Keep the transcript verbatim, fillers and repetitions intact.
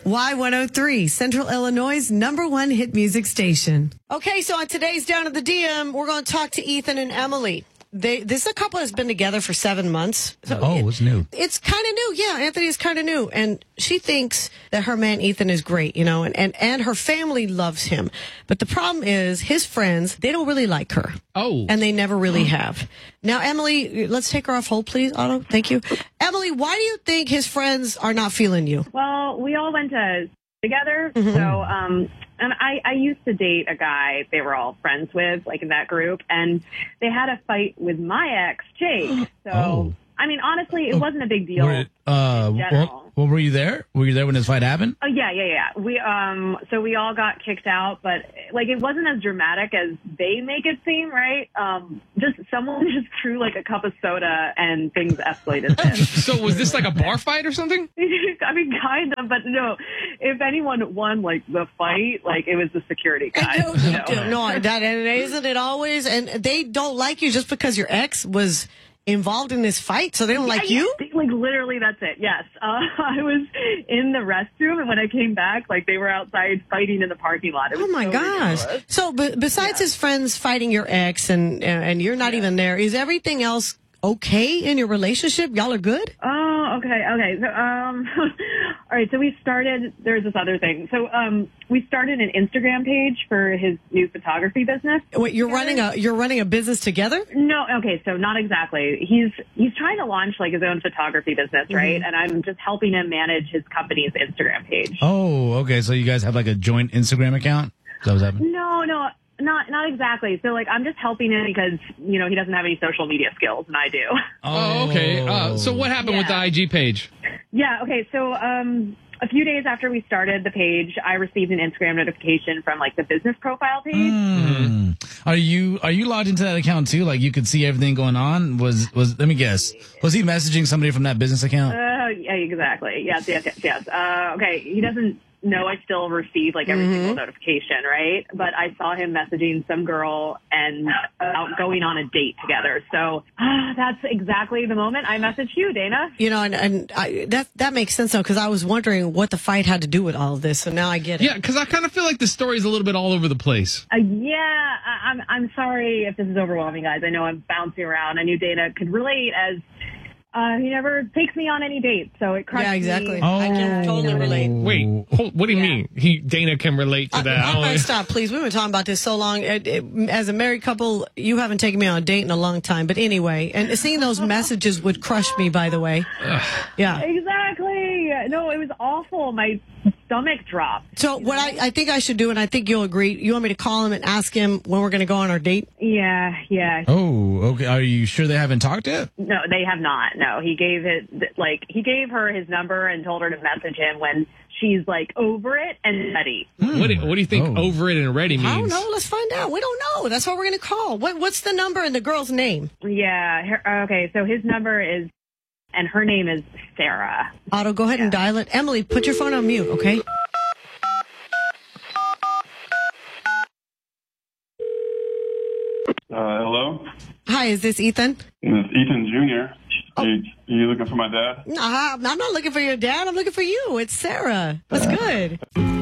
Y one oh three, Central Illinois' number one hit music station. Okay, so on today's Down at the D M, we're going to talk to Ethan and Emily. They, this is a couple that's been together for seven months. So oh, it, it's new. It's kind of new. Yeah, Anthony is kind of new. And she thinks that her man Ethan is great, you know, and, and, and her family loves him. But the problem is his friends, they don't really like her. Oh. And they never really have. Now, Emily, let's take her off hold, please, Otto. Thank you. Emily, why do you think his friends are not feeling you? Well, we all went to together. Mm-hmm. So, um, and I, I used to date a guy they were all friends with, like in that group, and they had a fight with my ex, Jake. So, Oh. I mean, honestly, it wasn't a big deal. Were, uh, in well, general. well, were you there? Were you there when this fight happened? Oh yeah, yeah, yeah. We um, so we all got kicked out, but like it wasn't as dramatic as they make it seem, right? Um, just someone just threw like a cup of soda and things escalated. Then. So was this like a bar fight or something? I mean, kind of, but no. If anyone won like the fight, like it was the security guy. No, you know? no, that and isn't it always? And they don't like you just because your ex was involved in this fight, so they don't like Yeah, you? yeah. Like literally, that's it. Yes, uh, I was in the restroom, and when I came back, like they were outside fighting in the parking lot. It was Oh my so gosh! ridiculous. So, b- besides Yeah. his friends fighting your ex, and and you're not even there, is everything else okay in your relationship? Y'all are good? Oh, okay, okay. So, um, all right. So we started. There's this other thing. So, um, we started an Instagram page for his new photography business. Wait, you're running a you're running a business together? No, okay, so not exactly. He's he's trying to launch like his own photography business, right? And I'm just helping him manage his company's Instagram page. Oh, okay. So you guys have like a joint Instagram account? Is that what's happening? No, no, not not exactly. So like I'm just helping him because you know he doesn't have any social media skills, and I do. Oh, okay. Uh, so what happened with the Yeah. I G page? Yeah. Okay. So um, a few days after we started the page, I received an Instagram notification from like the business profile page. Hmm. Are you are you logged into that account too? Like you could see everything going on? Was was let me guess. Was he messaging somebody from that business account? Uh, yeah, exactly. Yes, yes, yes, yes. Uh, okay, he doesn't know I still receive like every single notification, right? But I saw him messaging some girl and out going on a date together. So uh, that's exactly the moment I messaged you, Dana. You know, and, and I, that that makes sense though, because I was wondering what the fight had to do with all of this. So now I get it. Yeah, because I kind of feel like the story's a little bit all over the place. Uh, yeah, I, I'm I'm sorry if this is overwhelming, guys. I know I'm bouncing around. I knew Dana could relate as uh, he never takes me on any dates, so it crushed Yeah, exactly. me. I can totally relate. Wait, hold, what do you Yeah. mean? He Dana can relate to I, that. I I'm don't- gonna stop, please. We've been talking about this so long. It- it- As a married couple, you haven't taken me on a date in a long time. But anyway, and seeing those messages would crush me. By the way, yeah. Exactly. No, it was awful. My stomach dropped. So what I, I think I should do, and I think you'll agree. You want me to call him and ask him when we're going to go on our date? Yeah, yeah. Oh, okay. Are you sure they haven't talked yet? No, they have not. No, he gave it like he gave her his number and told her to message him when she's like over it and ready. What do, what do you think Oh. over it and ready means? I don't know. Let's find out. We don't know. That's what we're going to call. What, what's the number and the girl's name? Yeah. Her, okay. So his number is, and her name is Sarah. Otto, go ahead and dial it. Emily, put your phone on mute, okay? Uh, hello, Hi, is this Ethan? it's Ethan Junior Are you, are you looking for my dad? Nah, I'm not looking for your dad. I'm looking for you. It's Sarah. What's good?